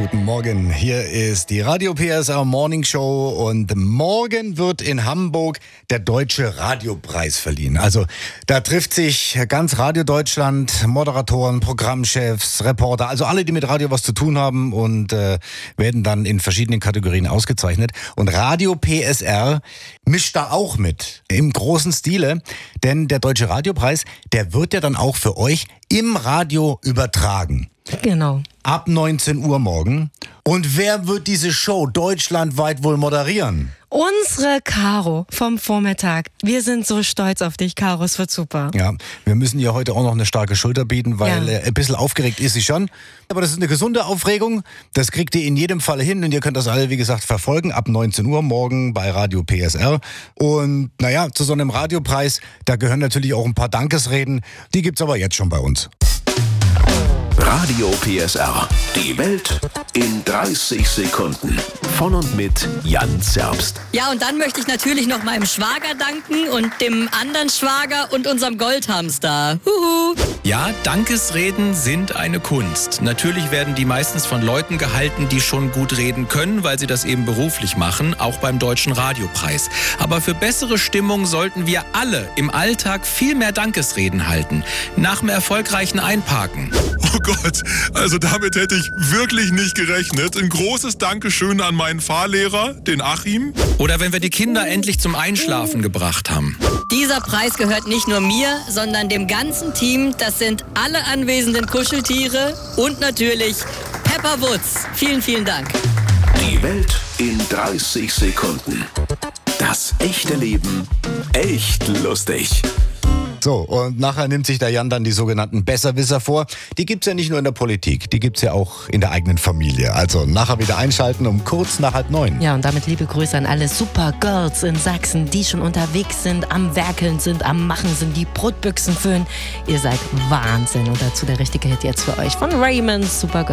Guten Morgen, hier ist die Radio PSR Morning Show und morgen wird in Hamburg der Deutsche Radiopreis verliehen. Also da trifft sich ganz Radio Deutschland, Moderatoren, Programmchefs, Reporter, also alle, die mit Radio was zu tun haben und werden dann in verschiedenen Kategorien ausgezeichnet. Und Radio PSR mischt da auch mit, im großen Stile, denn der Deutsche Radiopreis, der wird ja dann auch für euch im Radio übertragen. Genau. Ab 19 Uhr morgen. Und wer wird diese Show deutschlandweit wohl moderieren? Unsere Caro vom Vormittag. Wir sind so stolz auf dich, Caro. Es wird super. Ja, wir müssen ihr heute auch noch eine starke Schulter bieten, weil ein bisschen aufgeregt ist sie schon. Aber das ist eine gesunde Aufregung. Das kriegt ihr in jedem Fall hin. Und ihr könnt das alle, wie gesagt, verfolgen. Ab 19 Uhr morgen bei Radio PSR. Und naja, zu so einem Radiopreis, da gehören natürlich auch ein paar Dankesreden. Die gibt's aber jetzt schon bei uns. Radio PSR. Die Welt in 30 Sekunden. Von und mit Jan Zerbst. Ja, und dann möchte ich natürlich noch meinem Schwager danken und dem anderen Schwager und unserem Goldhamster. Huhu. Ja, Dankesreden sind eine Kunst. Natürlich werden die meistens von Leuten gehalten, die schon gut reden können, weil sie das eben beruflich machen, auch beim Deutschen Radiopreis. Aber für bessere Stimmung sollten wir alle im Alltag viel mehr Dankesreden halten. Nach dem erfolgreichen Einparken. Oh Gott, also damit hätte ich wirklich nicht gerechnet. Ein großes Dankeschön an meinen Fahrlehrer, den Achim. Oder wenn wir die Kinder endlich zum Einschlafen gebracht haben. Dieser Preis gehört nicht nur mir, sondern dem ganzen Team. Das sind alle anwesenden Kuscheltiere und natürlich Pepper Woods. Vielen, vielen Dank. Die Welt in 30 Sekunden. Das echte Leben echt lustig. So, und nachher nimmt sich der Jan dann die sogenannten Besserwisser vor. Die gibt's ja nicht nur in der Politik, die gibt's ja auch in der eigenen Familie. Also nachher wieder einschalten um kurz nach 8:30. Ja, und damit liebe Grüße an alle Supergirls in Sachsen, die schon unterwegs sind, am Werkeln sind, am Machen sind, die Brotbüchsen füllen. Ihr seid Wahnsinn. Und dazu der richtige Hit jetzt für euch von Raymond, Supergirl.